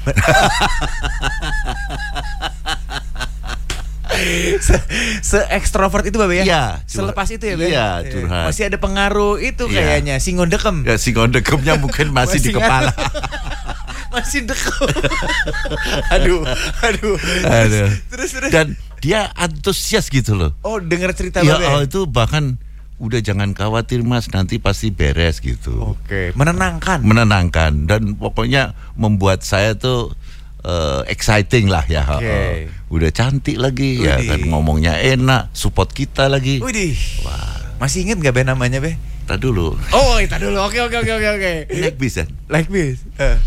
Se-ekstrovert itu Babe ya? Iya. Selepas itu ya Babe? Iya, curhat. Masih ada pengaruh itu kayaknya, singondekem. Ya, singondegemnya mungkin masih di kepala. Masih dekem. Aduh. Terus. Dan dia antusias gitu loh. Oh, dengar cerita ya, Babe? Itu bahkan udah jangan khawatir Mas, nanti pasti beres gitu. Oke, menenangkan dan pokoknya membuat saya tuh exciting lah ya. Okay. Udah cantik lagi. Ya kan, ngomongnya enak, support kita lagi. Widih. Wah. Masih inget gak Be namanya Be? Tar dulu. Oh, tar dulu. Oke. Like bis kan? Like bis.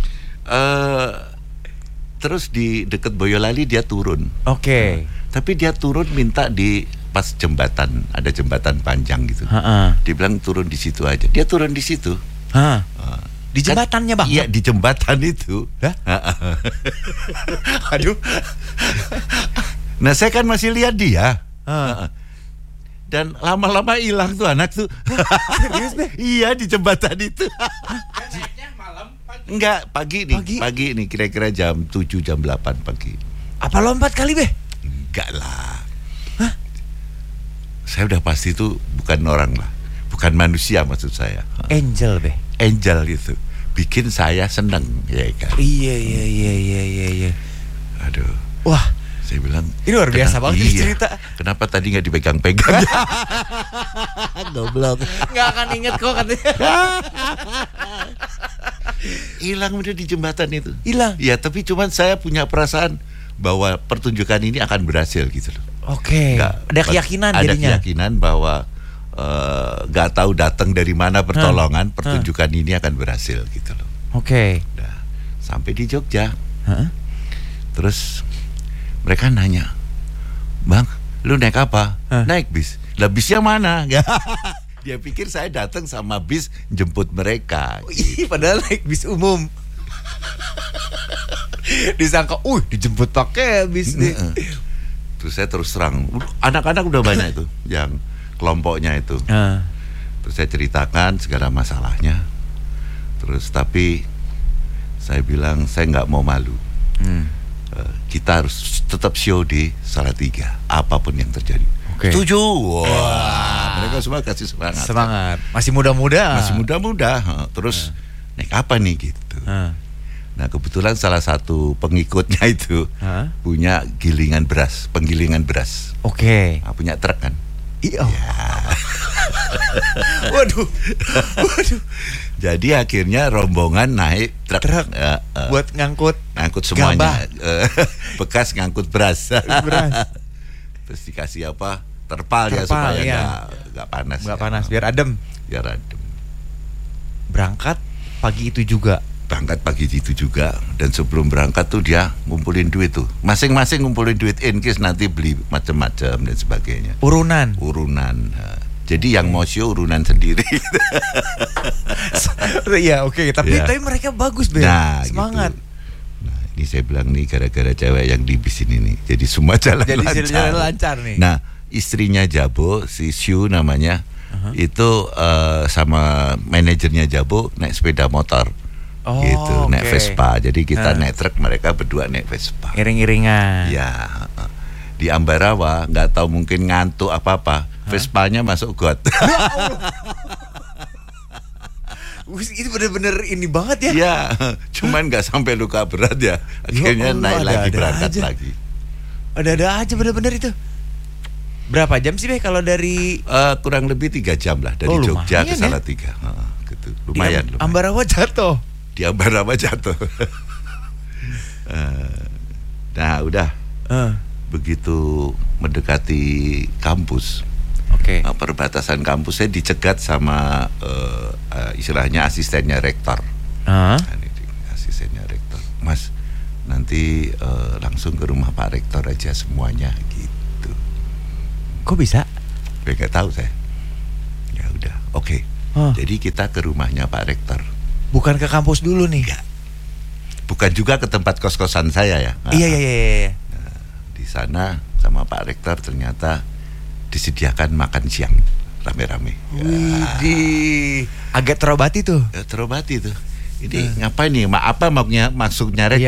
Terus di deket Boyolali dia turun. Oke. Tapi dia turun minta di pas jembatan, ada jembatan panjang gitu. Dia bilang turun di situ aja. Dia turun di situ. Di jembatannya Bang? Iya, di jembatan itu. Aduh. Nah, saya kan masih lihat dia. Dan lama-lama hilang tuh anak tuh. Serius Be? Iya, di jembatan itu. Naiknya malam pagi. Enggak, pagi nih kira-kira jam 7 jam 8 pagi. Apa lompat kali Be? Enggak lah. Saya udah pasti itu bukan orang lah. Bukan manusia maksud saya. Angel Be. Angel itu bikin saya seneng ya kan. Iya. Aduh. Wah, saya bilang ini luar biasa banget cerita. Kenapa tadi nggak dipegang-pegang? Goblok. Nggak akan inget kok katanya. Hilang udah di jembatan itu. Hilang. Ya, tapi cuman saya punya perasaan bahwa pertunjukan ini akan berhasil gitu loh. Oke. Ada keyakinan jadinya. Ada keyakinan bahwa nggak tahu datang dari mana pertolongan, pertunjukan ini akan berhasil gitu loh. Oke. Nah, sampai di Jogja. Terus mereka nanya, "Bang, lu naik apa?" "Naik bis." "Lah bisnya mana?" Dia pikir saya datang sama bis jemput mereka. Gitu. Padahal naik bis umum. Disangka, dijemput pakai bis nih. Terus saya terus terang, anak-anak udah banyak itu yang kelompoknya itu. Terus saya ceritakan segala masalahnya. Terus tapi saya bilang saya nggak mau malu. Kita harus tetap show di Salatiga apapun yang terjadi. Setuju. Wah, mereka semua kasih semangat. Masih muda-muda. Terus naik apa nih gitu. Nah, kebetulan salah satu pengikutnya itu punya penggilingan beras. Oke. Nah, punya truk kan. Iya. Waduh. Jadi akhirnya rombongan naik truk buat ngangkut semuanya. Bekas ngangkut beras. Terus dikasih apa? Terpal ya supaya nggak panas. Nggak panas, biar adem. Berangkat pagi itu juga. Dan sebelum berangkat tuh dia ngumpulin duit tuh. Masing-masing ngumpulin duit in case nanti beli macam-macam dan sebagainya. Urunan. Jadi yang mau show urunan sendiri. Iya, oke. Tapi mereka bagus, Be. Semangat. Gitu. Nah, ini saya bilang nih gara-gara cewek yang di bis ini nih. Jadi semua jalan lancar nih. Nah, istrinya Jabo, si Shu namanya, itu sama manajernya Jabo naik sepeda motor. Gitu, naik Vespa. Jadi kita naik truk, mereka berdua naik Vespa. Iring-iringan. Ya. Di Ambarawa nggak tahu mungkin ngantuk apa-apa. Vespanya masuk got. Itu bener-bener ini banget ya. Ya, cuman nggak sampai luka berat ya. Akhirnya naik lagi, berangkat lagi. Ada aja bener-bener itu. Berapa jam sih Be kalau dari? Kurang lebih 3 jam lah dari Jogja ke Salatiga. Gitu. Lumayan. Ambarawa jatuh. Di Ambarawa jatuh. Nah, udah. Begitu mendekati kampus. Perbatasan kampus saya dicegat sama istilahnya asistennya rektor. Asistennya rektor. Mas, nanti langsung ke rumah Pak Rektor aja semuanya gitu. Kok bisa? Nggak tahu saya. Ya udah, oke. Jadi kita ke rumahnya Pak Rektor. Bukan ke kampus dulu nih? Enggak. Bukan juga ke tempat kos-kosan saya ya. Iya. Nah, di sana sama Pak Rektor ternyata disediakan makan siang rame-rame. Widih, agak terobati tuh. Terobati tuh. Ini ngapain nih? Maksudnya